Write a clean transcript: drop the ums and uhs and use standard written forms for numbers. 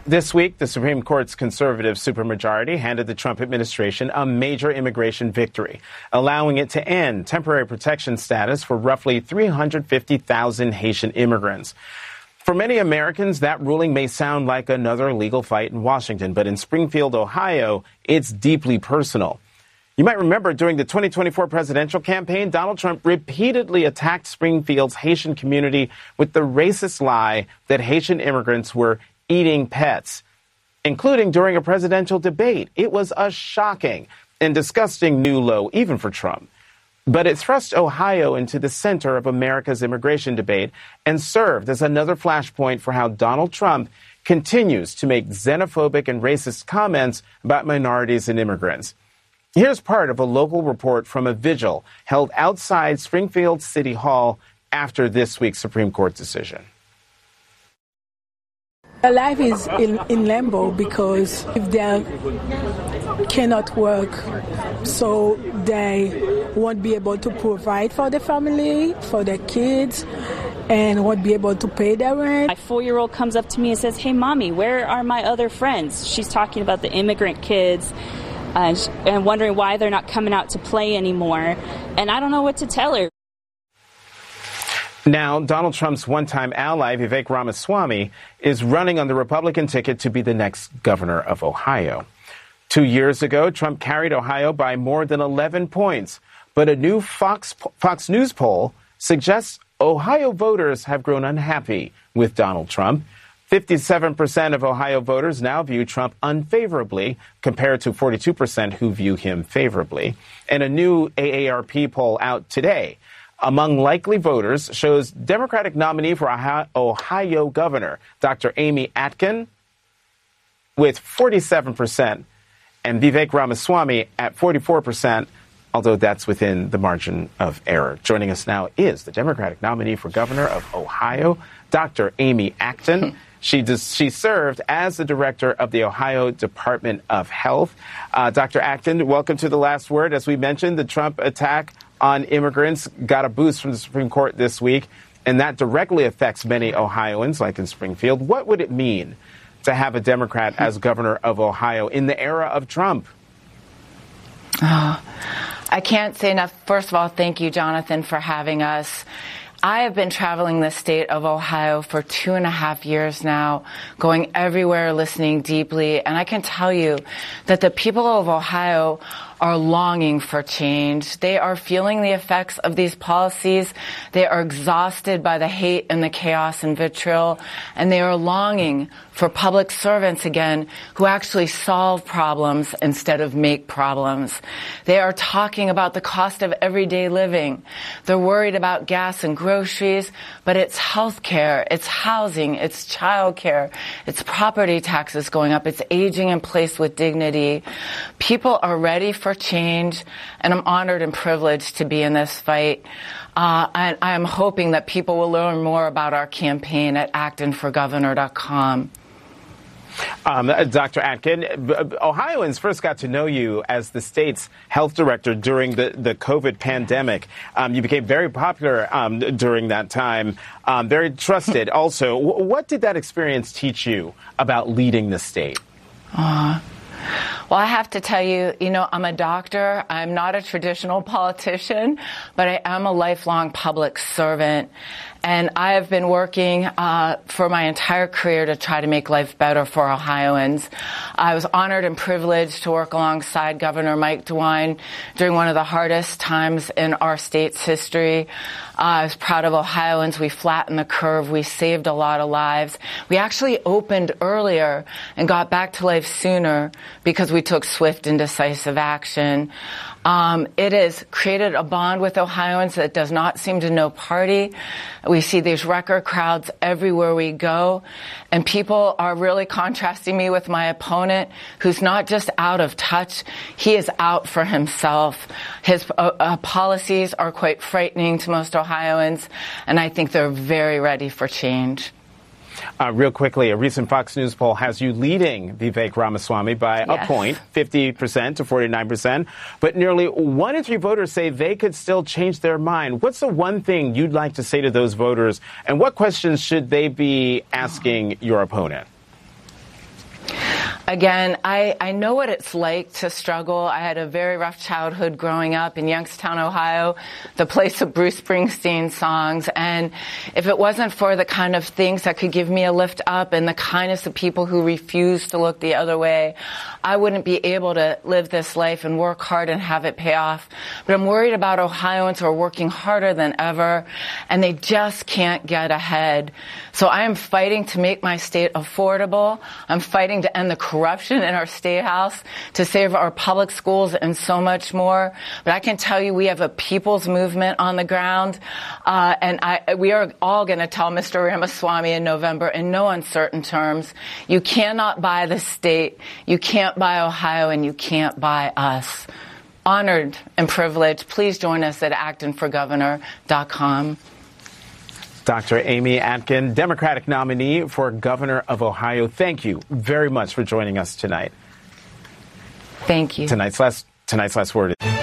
This week, the Supreme Court's conservative supermajority handed the Trump administration a major immigration victory, allowing it to end temporary protection status for roughly 350,000 Haitian immigrants. For many Americans, that ruling may sound like another legal fight in Washington, but in Springfield, Ohio, it's deeply personal. You might remember during the 2024 presidential campaign, Donald Trump repeatedly attacked Springfield's Haitian community with the racist lie that Haitian immigrants were eating pets, including during a presidential debate. It was a shocking and disgusting new low, even for Trump. But it thrust Ohio into the center of America's immigration debate and served as another flashpoint for how Donald Trump continues to make xenophobic and racist comments about minorities and immigrants. Here's part of a local report from a vigil held outside Springfield City Hall after this week's Supreme Court decision. Their life is in limbo because if they cannot work, so they won't be able to provide for the family, for their kids, and won't be able to pay their rent. My 4-year-old comes up to me and says, "Hey, Mommy, where are my other friends?" She's talking about the immigrant kids and wondering why they're not coming out to play anymore. And I don't know what to tell her. Now, Donald Trump's one-time ally, Vivek Ramaswamy, is running on the Republican ticket to be the next governor of Ohio. 2 years ago, Trump carried Ohio by more than 11 points. But a new Fox News poll suggests Ohio voters have grown unhappy with Donald Trump. 57% of Ohio voters now view Trump unfavorably, compared to 42% who view him favorably. And a new AARP poll out today among likely voters shows Democratic nominee for Ohio governor, Dr. Amy Atkin, with 47%, and Vivek Ramaswamy at 44%, although that's within the margin of error. Joining us now is the Democratic nominee for governor of Ohio, Dr. Amy Acton. She served as the director of the Ohio Department of Health. Dr. Acton, welcome to The Last Word. As we mentioned, the Trump attack on immigrants got a boost from the Supreme Court this week, and that directly affects many Ohioans, like in Springfield. What would it mean to have a Democrat as governor of Ohio in the era of Trump? I can't say enough. First of all, thank you, Jonathan, for having us. I have been traveling the state of Ohio for 2.5 years now, going everywhere, listening deeply, and I can tell you that the people of Ohio are longing for change. They are feeling the effects of these policies. They are exhausted by the hate and the chaos and vitriol, and they are longing for public servants again who actually solve problems instead of make problems. They are talking about the cost of everyday living. They're worried about gas and groceries, but it's health care, it's housing, it's child care, it's property taxes going up, it's aging in place with dignity. People are ready for change, and I'm honored and privileged to be in this fight. And I'm hoping that people will learn more about our campaign at actonforgovernor.com. Dr. Atkin, Ohioans first got to know you as the state's health director during the COVID pandemic. You became very popular during that time, very trusted also. What did that experience teach you about leading the state? Well, I have to tell you, I'm a doctor. I'm not a traditional politician, but I am a lifelong public servant. And I have been working for my entire career to try to make life better for Ohioans. I was honored and privileged to work alongside Governor Mike DeWine during one of the hardest times in our state's history. I was proud of Ohioans. We flattened the curve. We saved a lot of lives. We actually opened earlier and got back to life sooner because we took swift and decisive action. It has created a bond with Ohioans that does not seem to know party. We see these record crowds everywhere we go, and people are really contrasting me with my opponent, who's not just out of touch, he is out for himself. His policies are quite frightening to most Ohioans, and I think they're very ready for change. Real quickly, a recent Fox News poll has you leading Vivek Ramaswamy by a point, 50% to 49%. But nearly 1 in 3 voters say they could still change their mind. What's the one thing you'd like to say to those voters? And what questions should they be asking your opponent? Again, I know what it's like to struggle. I had a very rough childhood growing up in Youngstown, Ohio, the place of Bruce Springsteen songs. And if it wasn't for the kind of things that could give me a lift up and the kindness of people who refuse to look the other way, I wouldn't be able to live this life and work hard and have it pay off. But I'm worried about Ohioans who are working harder than ever, and they just can't get ahead. So I am fighting to make my state affordable. I'm fighting to end the corruption in our state house, to save our public schools, and so much more. But I can tell you we have a people's movement on the ground, and we are all going to tell Mr. Ramaswamy in November in no uncertain terms, you cannot buy the state, you can't buy Ohio, and you can't buy us. Honored and privileged. Please join us at actonforgovernor.com. Dr. Amy Atkin, Democratic nominee for governor of Ohio. Thank you very much for joining us tonight. Thank you. Tonight's last word.